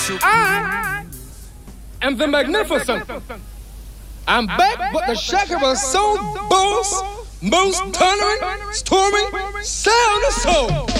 I am the magnificent. I'm back, but the shaker was so boss, most thundering, storming, sound of soul.